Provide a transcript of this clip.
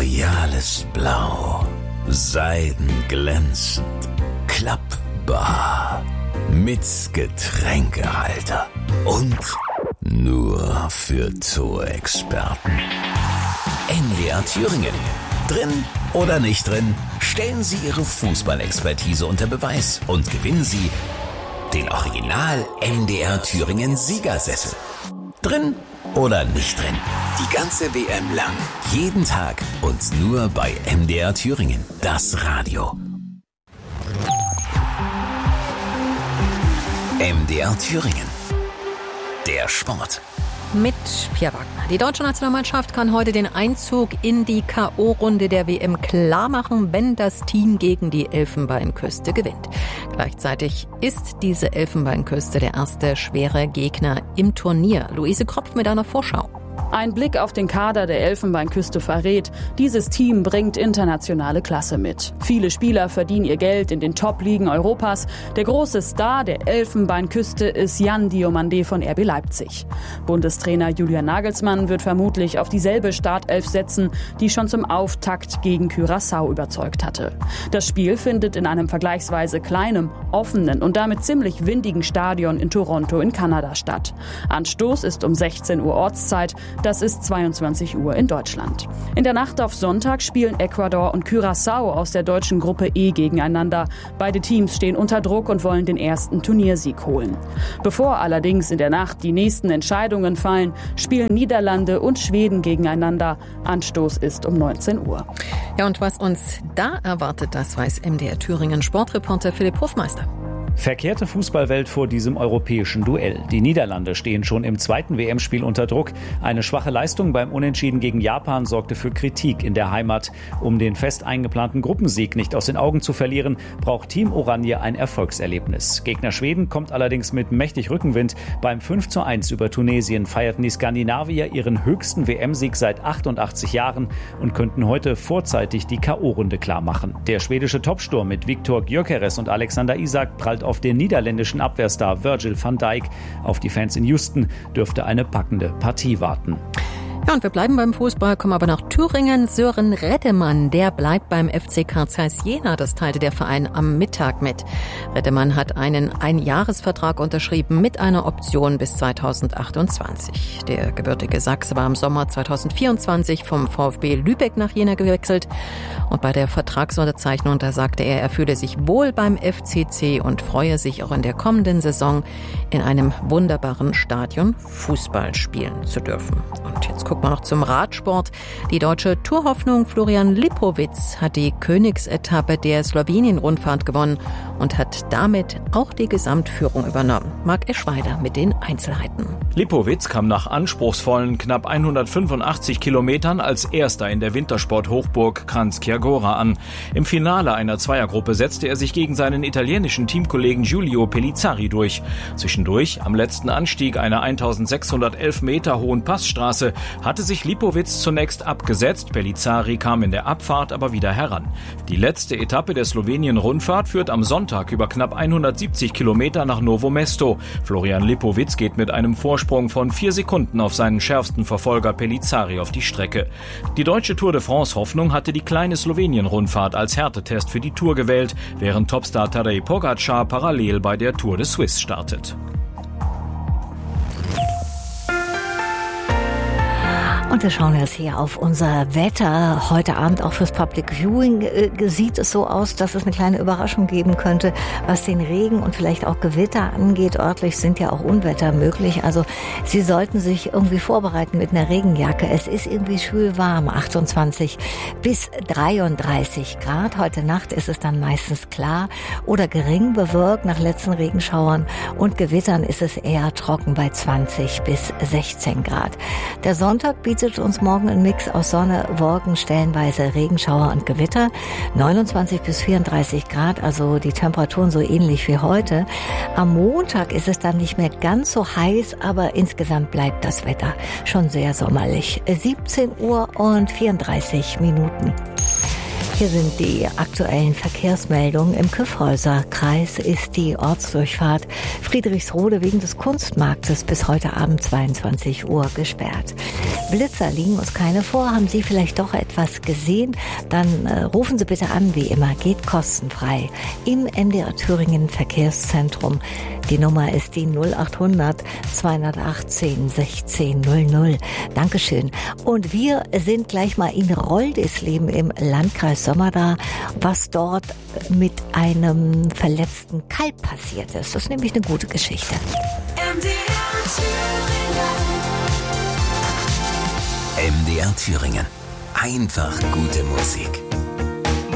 royales Blau, seidenglänzend, klappbar, mit Getränkehalter und nur für Zoo-Experten. NDR Thüringen. Drin oder nicht drin, stellen Sie Ihre Fußballexpertise unter Beweis und gewinnen Sie den Original NDR Thüringen Siegersessel. Drin oder nicht drin, die ganze WM lang, jeden Tag und nur bei NDR Thüringen, das Radio. NDR Thüringen, der Sport. Mit Pia Wagner. Die deutsche Nationalmannschaft kann heute den Einzug in die K.O.-Runde der WM klarmachen, wenn das Team gegen die Elfenbeinküste gewinnt. Gleichzeitig ist diese Elfenbeinküste der erste schwere Gegner im Turnier. Luise Kropf mit einer Vorschau. Ein Blick auf den Kader der Elfenbeinküste verrät, dieses Team bringt internationale Klasse mit. Viele Spieler verdienen ihr Geld in den Top-Ligen Europas. Der große Star der Elfenbeinküste ist Yan Diomandé von RB Leipzig. Bundestrainer Julian Nagelsmann wird vermutlich auf dieselbe Startelf setzen, die schon zum Auftakt gegen Curaçao überzeugt hatte. Das Spiel findet in einem vergleichsweise kleinen, offenen und damit ziemlich windigen Stadion in Toronto in Kanada statt. Anstoß ist um 16 Uhr Ortszeit. Das ist 22 Uhr in Deutschland. In der Nacht auf Sonntag spielen Ecuador und Curaçao aus der deutschen Gruppe E gegeneinander. Beide Teams stehen unter Druck und wollen den ersten Turniersieg holen. Bevor allerdings in der Nacht die nächsten Entscheidungen fallen, spielen Niederlande und Schweden gegeneinander. Anstoß ist um 19 Uhr. Ja, und was uns da erwartet, das weiß MDR Thüringen Sportreporter Philipp Hofmeister. Verkehrte Fußballwelt vor diesem europäischen Duell. Die Niederlande stehen schon im zweiten WM-Spiel unter Druck. Eine schwache Leistung beim Unentschieden gegen Japan sorgte für Kritik in der Heimat. Um den fest eingeplanten Gruppensieg nicht aus den Augen zu verlieren, braucht Team Oranje ein Erfolgserlebnis. Gegner Schweden kommt allerdings mit mächtig Rückenwind. Beim 5:1 über Tunesien feierten die Skandinavier ihren höchsten WM-Sieg seit 88 Jahren und könnten heute vorzeitig die K.O.-Runde klarmachen. Der schwedische Topsturm mit Viktor Gyökeres und Alexander Isak prallt auf den niederländischen Abwehrstar Virgil van Dijk. Auf die Fans in Houston dürfte eine packende Partie warten. Ja, und wir bleiben beim Fußball, kommen aber nach Thüringen. Sören Reddemann, der bleibt beim FC Carl Zeiss Jena. Das teilte der Verein am Mittag mit. Reddemann hat einen Einjahresvertrag unterschrieben mit einer Option bis 2028. Der gebürtige Sachse war im Sommer 2024 vom VfB Lübeck nach Jena gewechselt. Und bei der Vertragsunterzeichnung, da sagte er, er fühle sich wohl beim FCC und freue sich auch in der kommenden Saison in einem wunderbaren Stadion Fußball spielen zu dürfen. Und jetzt gucken wir noch zum Radsport. Die deutsche Tourhoffnung Florian Lipowitz hat die Königsetappe der Slowenien-Rundfahrt gewonnen und hat damit auch die Gesamtführung übernommen. Marc Eschweider mit den Einzelheiten. Lipowitz kam nach anspruchsvollen knapp 185 Kilometern als Erster in der Wintersport-Hochburg Kranjska Gora an. Im Finale einer Zweiergruppe setzte er sich gegen seinen italienischen Teamkollegen Giulio Pellizzari durch. Zwischendurch, am letzten Anstieg einer 1611 Meter hohen Passstraße, hatte sich Lipowitz zunächst abgesetzt. Pellizzari kam in der Abfahrt aber wieder heran. Die letzte Etappe der Slowenien-Rundfahrt führt am Sonntag über knapp 170 Kilometer nach Novo Mesto. Florian Lipowitz geht mit einem Vorsprung von 4 Sekunden auf seinen schärfsten Verfolger Pellizzari auf die Strecke. Die deutsche Tour de France-Hoffnung hatte die kleine Slowenien-Rundfahrt als Härtetest für die Tour gewählt, während Topstar Tadej Pogačar parallel bei der Tour de Suisse startet. Und wir schauen jetzt hier auf unser Wetter. Heute Abend auch fürs Public Viewing sieht es so aus, dass es eine kleine Überraschung geben könnte, was den Regen und vielleicht auch Gewitter angeht. Örtlich sind ja auch Unwetter möglich. Also Sie sollten sich irgendwie vorbereiten mit einer Regenjacke. Es ist irgendwie schwül warm, 28 bis 33 Grad. Heute Nacht ist es dann meistens klar oder gering bewölkt nach letzten Regenschauern. Und Gewittern ist es eher trocken bei 20 bis 16 Grad. Der Sonntag bietet uns morgen ein Mix aus Sonne, Wolken, stellenweise Regenschauer und Gewitter. 29 bis 34 Grad, also die Temperaturen so ähnlich wie heute. Am Montag ist es dann nicht mehr ganz so heiß, aber insgesamt bleibt das Wetter schon sehr sommerlich. 17 Uhr und 34 Minuten. Hier sind die aktuellen Verkehrsmeldungen. Im Kyffhäuser-Kreis ist die Ortsdurchfahrt Friedrichsrode wegen des Kunstmarktes bis heute Abend 22 Uhr gesperrt. Blitzer liegen uns keine vor. Haben Sie vielleicht doch etwas gesehen? Dann rufen Sie bitte an, wie immer. Geht kostenfrei im MDR Thüringen Verkehrszentrum. Die Nummer ist die 0800 218 1600. Dankeschön. Und wir sind gleich mal in Roldisleben im Landkreis Sömmerda, was dort mit einem verletzten Kalb passiert ist. Das ist nämlich eine gute Geschichte. MDR Thüringen. Einfach gute Musik.